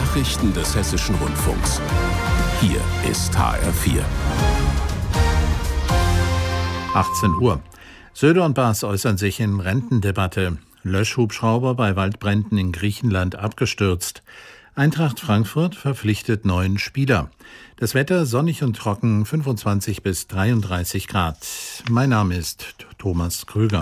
Nachrichten des Hessischen Rundfunks. Hier ist HR4. 18 Uhr. Söder und Baas äußern sich in Rentendebatte. Löschhubschrauber bei Waldbränden in Griechenland abgestürzt. Eintracht Frankfurt verpflichtet 9 Spieler. Das Wetter sonnig und trocken, 25 bis 33 Grad. Mein Name ist Thomas Krüger.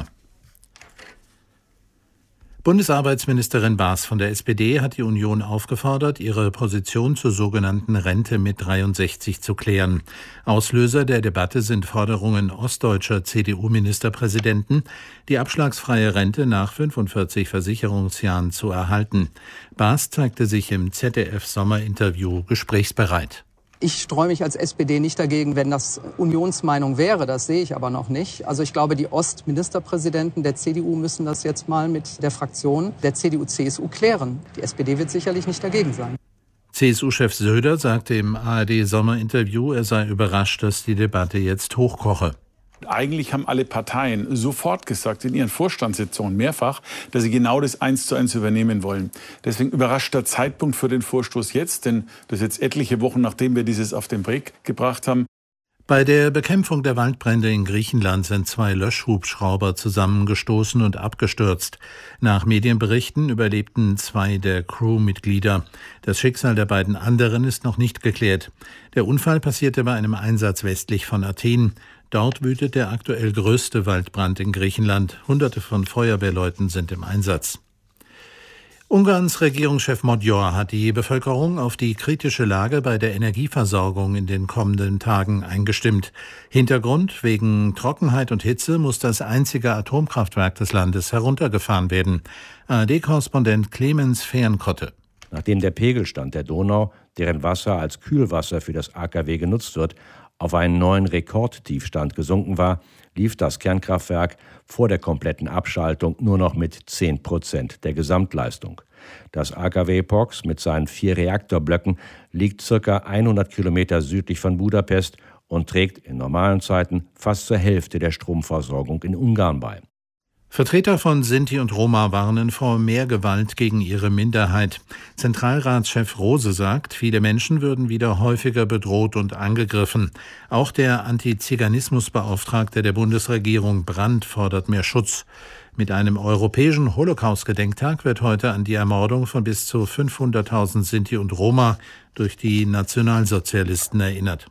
Bundesarbeitsministerin Baas von der SPD hat die Union aufgefordert, ihre Position zur sogenannten Rente mit 63 zu klären. Auslöser der Debatte sind Forderungen ostdeutscher CDU-Ministerpräsidenten, die abschlagsfreie Rente nach 45 Versicherungsjahren zu erhalten. Baas zeigte sich im ZDF-Sommerinterview gesprächsbereit. Ich streue mich als SPD nicht dagegen, wenn das Unionsmeinung wäre. Das sehe ich aber noch nicht. Also ich glaube, die Ostministerpräsidenten der CDU müssen das jetzt mal mit der Fraktion der CDU-CSU klären. Die SPD wird sicherlich nicht dagegen sein. CSU-Chef Söder sagte im ARD-Sommerinterview, er sei überrascht, dass die Debatte jetzt hochkoche. Eigentlich haben alle Parteien sofort gesagt, in ihren Vorstandssitzungen mehrfach, dass sie genau das 1:1 übernehmen wollen. Deswegen überrascht der Zeitpunkt für den Vorstoß jetzt, denn das ist jetzt etliche Wochen, nachdem wir dieses auf den Weg gebracht haben. Bei der Bekämpfung der Waldbrände in Griechenland sind 2 Löschhubschrauber zusammengestoßen und abgestürzt. Nach Medienberichten überlebten 2 der Crewmitglieder. Das Schicksal der beiden anderen ist noch nicht geklärt. Der Unfall passierte bei einem Einsatz westlich von Athen. Dort wütet der aktuell größte Waldbrand in Griechenland. Hunderte von Feuerwehrleuten sind im Einsatz. Ungarns Regierungschef Magyar hat die Bevölkerung auf die kritische Lage bei der Energieversorgung in den kommenden Tagen eingestimmt. Hintergrund: wegen Trockenheit und Hitze muss das einzige Atomkraftwerk des Landes heruntergefahren werden. ARD-Korrespondent Clemens Fehrenkotte. Nachdem der Pegelstand der Donau, deren Wasser als Kühlwasser für das AKW genutzt wird, auf einen neuen Rekordtiefstand gesunken war, lief das Kernkraftwerk vor der kompletten Abschaltung nur noch mit 10% der Gesamtleistung. Das AKW Pox mit seinen 4 Reaktorblöcken liegt ca. 100 Kilometer südlich von Budapest und trägt in normalen Zeiten fast zur Hälfte der Stromversorgung in Ungarn bei. Vertreter von Sinti und Roma warnen vor mehr Gewalt gegen ihre Minderheit. Zentralratschef Rose sagt, viele Menschen würden wieder häufiger bedroht und angegriffen. Auch der Antiziganismusbeauftragte der Bundesregierung Brandt fordert mehr Schutz. Mit einem europäischen Holocaust-Gedenktag wird heute an die Ermordung von bis zu 500.000 Sinti und Roma durch die Nationalsozialisten erinnert.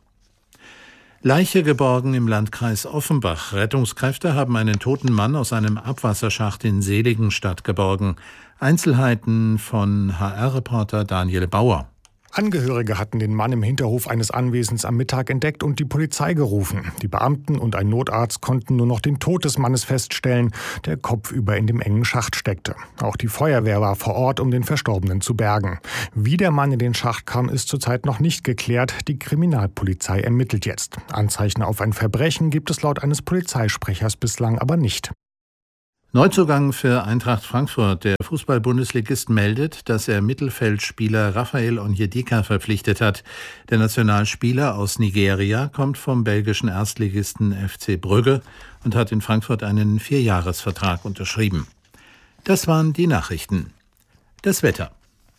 Leiche geborgen im Landkreis Offenbach. Rettungskräfte haben einen toten Mann aus einem Abwasserschacht in Seligenstadt geborgen. Einzelheiten von HR-Reporter Daniel Bauer. Angehörige hatten den Mann im Hinterhof eines Anwesens am Mittag entdeckt und die Polizei gerufen. Die Beamten und ein Notarzt konnten nur noch den Tod des Mannes feststellen, der kopfüber in dem engen Schacht steckte. Auch die Feuerwehr war vor Ort, um den Verstorbenen zu bergen. Wie der Mann in den Schacht kam, ist zurzeit noch nicht geklärt. Die Kriminalpolizei ermittelt jetzt. Anzeichen auf ein Verbrechen gibt es laut eines Polizeisprechers bislang aber nicht. Neuzugang für Eintracht Frankfurt. Der Fußball-Bundesligist meldet, dass er Mittelfeldspieler Raphael Onyedika verpflichtet hat. Der Nationalspieler aus Nigeria kommt vom belgischen Erstligisten FC Brügge und hat in Frankfurt einen 4-Jahres-Vertrag unterschrieben. Das waren die Nachrichten. Das Wetter.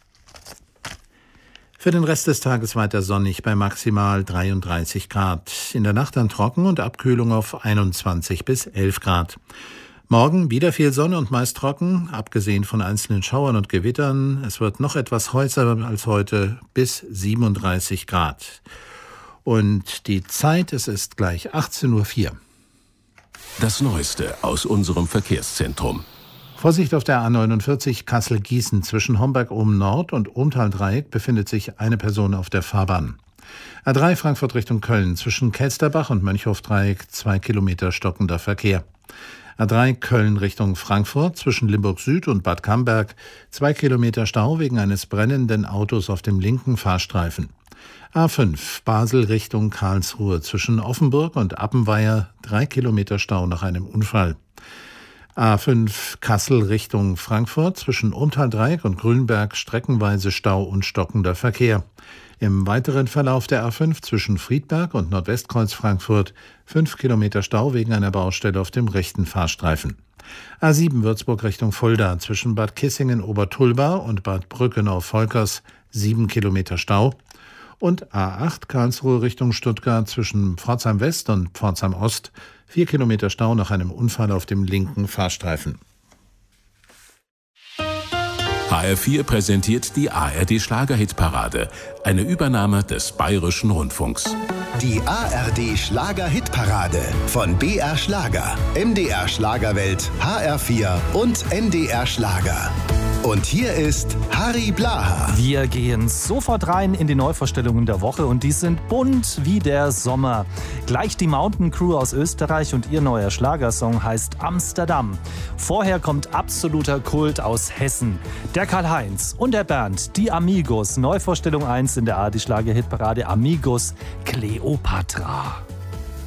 Für den Rest des Tages weiter sonnig bei maximal 33 Grad. In der Nacht dann trocken und Abkühlung auf 21 bis 11 Grad. Morgen wieder viel Sonne und meist trocken, abgesehen von einzelnen Schauern und Gewittern. Es wird noch etwas heißer als heute, bis 37 Grad. Und die Zeit, es ist gleich 18:04 Uhr. Das Neueste aus unserem Verkehrszentrum. Vorsicht auf der A49 Kassel-Gießen. Zwischen Homberg-Ohm-Nord und Ohmtal-Dreieck befindet sich eine Person auf der Fahrbahn. A3 Frankfurt Richtung Köln. Zwischen Kelsterbach und Mönchhof-Dreieck 2 Kilometer stockender Verkehr. A3 Köln Richtung Frankfurt zwischen Limburg Süd und Bad Camberg 2 Kilometer Stau wegen eines brennenden Autos auf dem linken Fahrstreifen. A5 Basel Richtung Karlsruhe zwischen Offenburg und Appenweier 3 Kilometer Stau nach einem Unfall. A5 Kassel Richtung Frankfurt zwischen Ohmtal-Dreieck und Grünberg streckenweise Stau und stockender Verkehr. Im weiteren Verlauf der A5 zwischen Friedberg und Nordwestkreuz Frankfurt 5 Kilometer Stau wegen einer Baustelle auf dem rechten Fahrstreifen. A7 Würzburg Richtung Fulda zwischen Bad Kissingen-Obertulba und Bad Brückenau-Volkers 7 Kilometer Stau. Und A8 Karlsruhe Richtung Stuttgart zwischen Pforzheim West und Pforzheim Ost 4 Kilometer Stau nach einem Unfall auf dem linken Fahrstreifen. HR4 präsentiert die ARD-Schlager-Hitparade, eine Übernahme des Bayerischen Rundfunks. Die ARD-Schlager-Hitparade von BR Schlager, MDR Schlagerwelt, HR4 und NDR Schlager. Und hier ist Harry Blaha. Wir gehen sofort rein in die Neuvorstellungen der Woche und die sind bunt wie der Sommer. Gleich die Mountain Crew aus Österreich und ihr neuer Schlagersong heißt Amsterdam. Vorher kommt absoluter Kult aus Hessen. Der Karl-Heinz und der Bernd, die Amigos. Neuvorstellung 1 in der ARD Schlager-Hitparade, Amigos Kleopatra.